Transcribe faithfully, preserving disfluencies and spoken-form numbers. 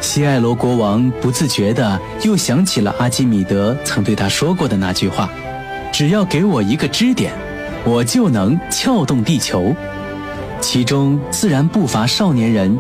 西艾罗国王不自觉地又想起了阿基米德曾对他说过的那句话：只要给我一个支点，我就能撬动地球。其中自然不乏少年人